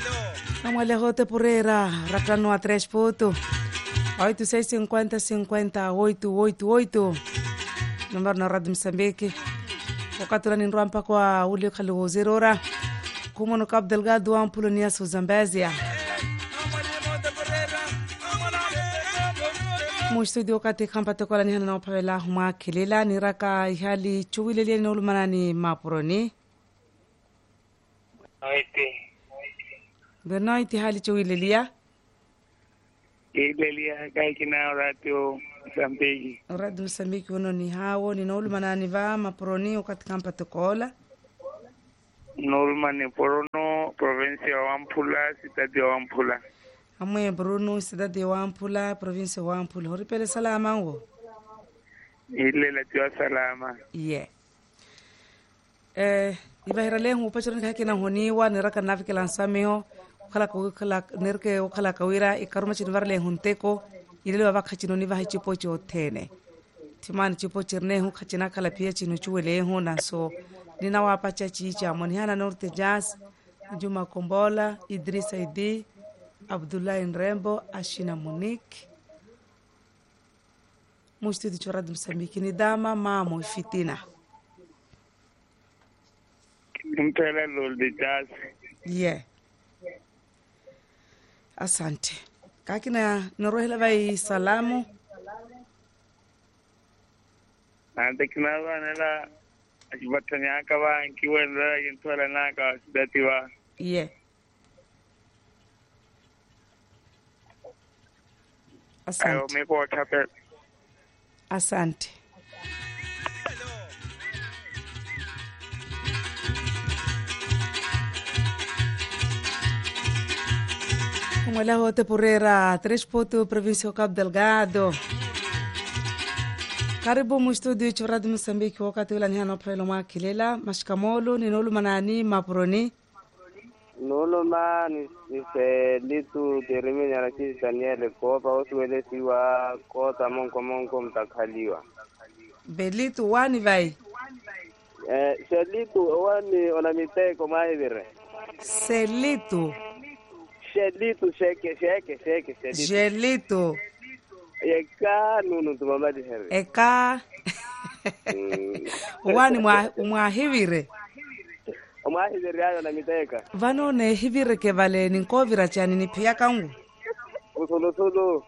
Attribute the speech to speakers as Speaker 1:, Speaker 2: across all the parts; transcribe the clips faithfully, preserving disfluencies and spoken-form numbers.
Speaker 1: Vamos lejos de Porrera, ratano a tres puntos. oito seis cinquenta cinquenta oito oito oito. Número na Radio Moçambique. Wakati ni rampa kwa ule kalu zerora. Como no Cabo Delgado ampulo ni aso Zambézia. Mo studio wakati kampa tokola ni hana na upawela huma kilela ni raka ihali chuwile liye ni ulumanani mapuroni.
Speaker 2: Noite.
Speaker 1: Bernoiti hali chuwile liya.
Speaker 2: Ile liya kai kina radio Msambiki.
Speaker 1: Radio Msambiki uno ni hawo ni ulumanani va mapuroni wakati kampa tokola.
Speaker 2: Nolmane Porono, provincia ya Wampula, cidade ya Wampula.
Speaker 1: Amwe Bruno, cidade ya Wampula, provincia ya Wampula. Horipele salama ngo?
Speaker 2: Ile la tiwa salama.
Speaker 1: Yeah. Eh, ibahira lengu upachoroni haki na honiwa, niraka nafiki lansameho, ukala kawikala, nirke ukala kawira, ikaruma chinivar lengu nteko, ilele wavaka chinoni vaha chipo chotene. Timani chipo chirnehu, kachina kala pia chinu chuwe lengu, na so, nina wapacha chicha monihana Norte Jazz, Juma Kombola, Idrissa Idi, Abdullah Nrembo, Ashina Monique. Musti di Radio Msambiki ni dama mamo fitina.
Speaker 2: Mpela lol de jazz.
Speaker 1: Yeah. Asante. Kakina norohela vai salamu.
Speaker 2: Ante kinawa nela akibatanya akawa nkiwa nda yintwala naka sidatiwa.
Speaker 1: Yeah. Asante.
Speaker 2: Ayo meko tape.
Speaker 1: Asante. Mwela hote Porrera, tres poto província Cabo Delgado. Karibu mu studio cha Radio Msambiki wakati ula ni hana prelo makilela mashikamolo ni nolu manani mapuroni.
Speaker 3: Nolo ma ni se litu terimi nyara kisi Daniel ko pa oswele siwa ko tamonko monko mtakaliwa.
Speaker 1: Belitu wani vai.
Speaker 3: Eh se litu wani onamite ko maibire.
Speaker 1: Selitu.
Speaker 3: Shelitu sheke sheke sheke shelitu.
Speaker 1: Gelito.
Speaker 3: Eka nunu tumamadi here.
Speaker 1: Eka. Wani mwa mwa hivire.
Speaker 3: Oma hivire ayo na miteka.
Speaker 1: Vano ne hivire ke vale ni nkovira chani ni pia kangu.
Speaker 3: Usolo solo.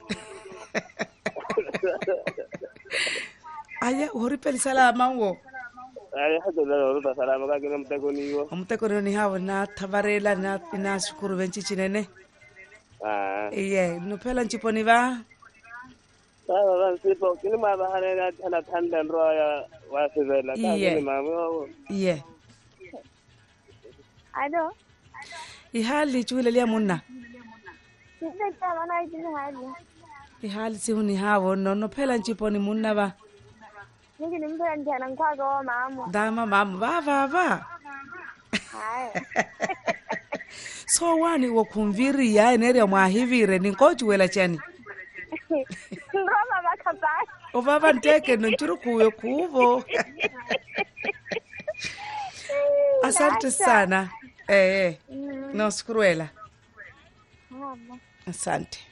Speaker 1: Aya horipeli salama ngo.
Speaker 3: Aya hado la ruta salama ka kina mteko niyo.
Speaker 1: Mteko ni hawo na tabarela na na shukuru benchi chinene.
Speaker 3: Ah.
Speaker 1: Iye nupela nchiponi va.
Speaker 3: Sawa bana sipo kini mama hana hana tanda roya wasivela ka kini mama.
Speaker 1: Iye.
Speaker 4: Ado.
Speaker 1: Ihali chuile lia munna.
Speaker 4: Sisi kama na hizi hali.
Speaker 1: Ihali si huni hawo no no pela nchiponi munna ba.
Speaker 4: Niki ni mtu anjana kwa kwa mama.
Speaker 1: Dama mama va va va.
Speaker 4: Hai.
Speaker 1: So wani wo kumviri ya enere mwa hivire ni ngoju wela chani.
Speaker 4: Ngoma bakabaki.
Speaker 1: O baba nteke no nchuru kuyo kuvo. Asante sana. Eh eh. No skruela.
Speaker 4: Mama.
Speaker 1: Asante.